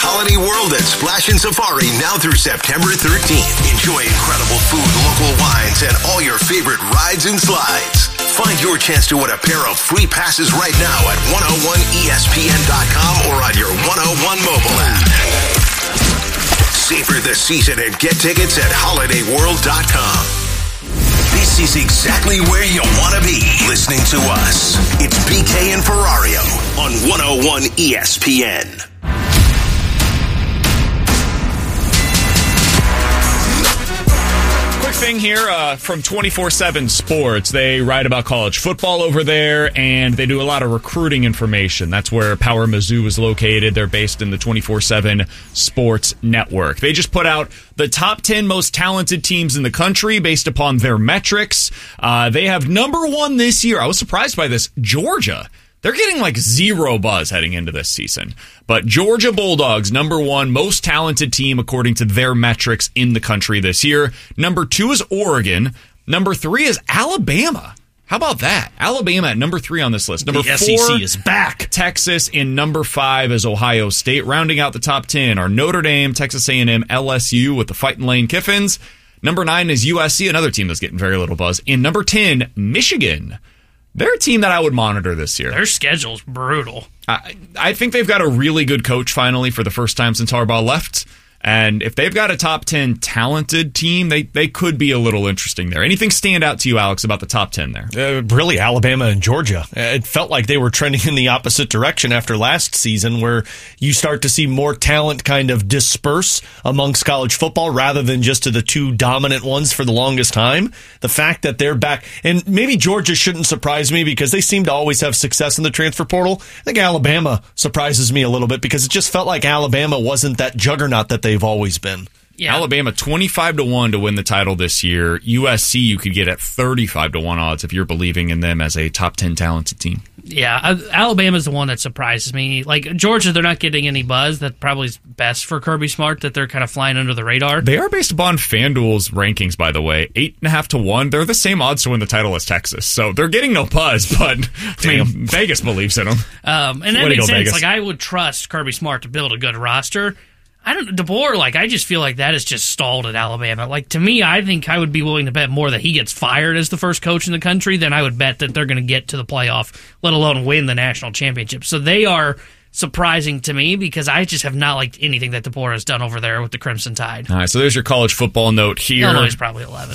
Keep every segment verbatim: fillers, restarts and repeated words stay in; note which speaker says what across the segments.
Speaker 1: Holiday World at Splash and Safari now through September thirteenth. Enjoy incredible food, local wines, and all your favorite rides and slides. Find your chance to win a pair of free passes right now at one oh one E S P N dot com or on your one oh one mobile app. Savor the season and get tickets at holiday world dot com. This is exactly where you want to be listening to us. It's B K and Ferrario on one oh one E S P N.
Speaker 2: Quick thing here uh, from twenty-four seven Sports. They write about college football over there, and they do a lot of recruiting information. That's where Power Mizzou is located. They're based in the twenty-four seven Sports Network. They just put out the top ten most talented teams in the country based upon their metrics. Uh, they have number one this year. I was surprised by this. Georgia. They're getting like zero buzz heading into this season. But Georgia Bulldogs, number one, most talented team according to their metrics in the country this year. Number two is Oregon. Number three is Alabama. How about that? Alabama at number three on this list. Number
Speaker 3: the
Speaker 2: four,
Speaker 3: S E C is back.
Speaker 2: Texas, and number five is Ohio State. Rounding out the top ten are Notre Dame, Texas A and M, L S U with the Fightin' Lane Kiffins. Number nine is U S C, another team that's getting very little buzz. And number ten, Michigan. They're a team that I would monitor this year.
Speaker 4: Their schedule's brutal.
Speaker 2: I, I think they've got a really good coach finally for the first time since Harbaugh left. And if they've got a top ten talented team, they, they could be a little interesting there. Anything stand out to you, Alex, about the top ten there?
Speaker 3: Uh, really, Alabama and Georgia. It felt like they were trending in the opposite direction after last season, where you start to see more talent kind of disperse amongst college football rather than just to the two dominant ones for the longest time. The fact that they're back, and maybe Georgia shouldn't surprise me because they seem to always have success in the transfer portal. I think Alabama surprises me a little bit because it just felt like Alabama wasn't that juggernaut that they they've always been.
Speaker 2: Yeah. Alabama twenty-five to one to win the title this year. U S C you could get at thirty-five to one odds if you're believing in them as a top ten talented team.
Speaker 4: Yeah, Alabama's the one that surprises me. Like Georgia, they're not getting any buzz. That probably is best for Kirby Smart that they're kind of flying under the radar.
Speaker 2: They are based upon FanDuel's rankings, by the way. Eight and a half to one. They're the same odds to win the title as Texas. So they're getting no buzz, but I mean, Vegas believes in them.
Speaker 4: Um, and that makes sense. Vegas. Like I would trust Kirby Smart to build a good roster. I don't, DeBoer, like, I just feel like that is just stalled at Alabama. Like, to me, I think I would be willing to bet more that he gets fired as the first coach in the country than I would bet that they're going to get to the playoff, let alone win the national championship. So they are surprising to me because I just have not liked anything that DeBoer has done over there with the Crimson Tide.
Speaker 2: All right, so there's your college football note here.
Speaker 4: Illinois probably eleven.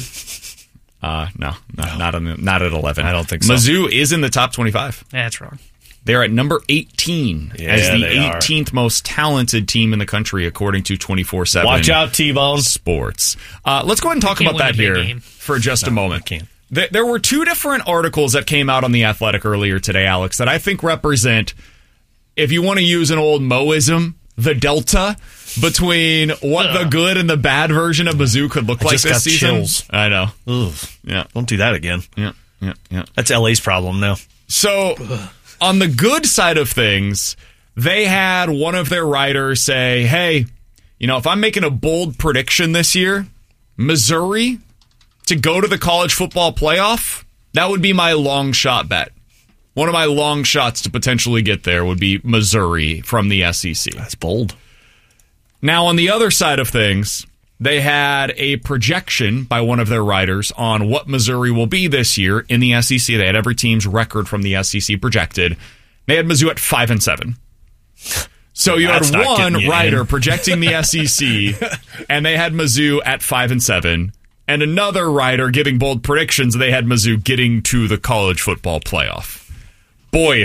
Speaker 2: Uh, no, no, no. Not, on the, not at eleven.
Speaker 3: I don't think so.
Speaker 2: Mizzou is in the top twenty-five.
Speaker 4: Yeah, that's wrong.
Speaker 2: They're at number eighteen
Speaker 3: yeah,
Speaker 2: as the eighteenth
Speaker 3: are.
Speaker 2: most talented team in the country, according to twenty-four seven
Speaker 3: Watch out, T-Bone.
Speaker 2: Sports. Uh, let's go ahead and talk about that here
Speaker 4: game.
Speaker 2: for just
Speaker 3: no,
Speaker 2: a moment.
Speaker 3: Can't.
Speaker 2: There, there were two different articles that came out on The Athletic earlier today, Alex, that I think represent, if you want to use an old Moism, the delta between what Ugh. the good and the bad version of Mizzou could look
Speaker 3: I
Speaker 2: like
Speaker 3: just
Speaker 2: this
Speaker 3: got
Speaker 2: season.
Speaker 3: Chills.
Speaker 2: I know.
Speaker 3: Ugh.
Speaker 2: Yeah.
Speaker 3: Don't do that again.
Speaker 2: Yeah, yeah, yeah.
Speaker 3: That's L A's problem now.
Speaker 2: So... Ugh. On the good side of things, they had one of their writers say, hey, you know, if I'm making a bold prediction this year, Missouri to go to the college football playoff, that would be my long shot bet. One of my long shots to potentially get there would be Missouri from the S E C.
Speaker 3: That's bold.
Speaker 2: Now, on the other side of things, they had a projection by one of their writers on what Missouri will be this year in the S E C. They had every team's record from the S E C projected. They had Mizzou at five and seven. So you
Speaker 3: That's
Speaker 2: had
Speaker 3: not
Speaker 2: one
Speaker 3: getting you
Speaker 2: writer
Speaker 3: in.
Speaker 2: projecting the S E C, and they had Mizzou at five and seven, and another writer giving bold predictions. They had Mizzou getting to the college football playoff. Boy,